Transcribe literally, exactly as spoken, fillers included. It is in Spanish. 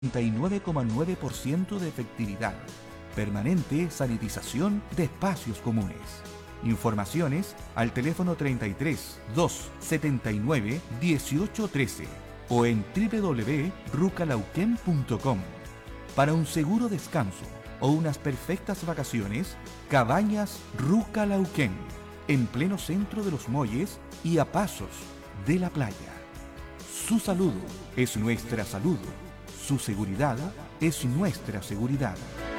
noventa y nueve coma nueve por ciento de efectividad. Permanente sanitización de espacios comunes. Informaciones al teléfono treinta y tres, dos setenta y nueve, dieciocho trece o en doble u doble u doble u punto rucalauquén punto com. Para un seguro descanso o unas perfectas vacaciones, Cabañas Rucalauquén, en pleno centro de los Molles y a pasos de la playa. Su salud es nuestra salud. Su seguridad es nuestra seguridad.